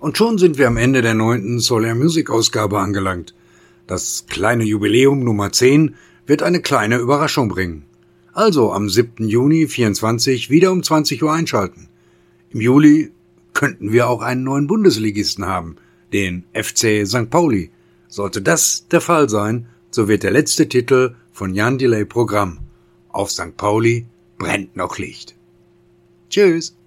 Und schon sind wir am Ende der 9. Solar Music Ausgabe angelangt. Das kleine Jubiläum Nummer 10 wird eine kleine Überraschung bringen. Also am 7. Juni 24 wieder um 20 Uhr einschalten. Im Juli könnten wir auch einen neuen Bundesligisten haben, den FC St. Pauli. Sollte das der Fall sein, so wird der letzte Titel von Jan Delay Programm. Auf St. Pauli brennt noch Licht. Tschüss.